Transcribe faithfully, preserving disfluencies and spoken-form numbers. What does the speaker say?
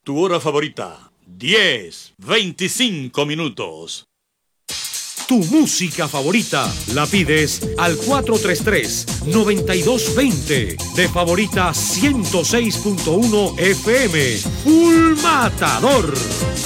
Tu hora favorita, diez, veinticinco minutos. Tu música favorita la pides al cuatro tres tres, nueve dos dos cero de Favorita ciento seis punto uno F M. Full Matador.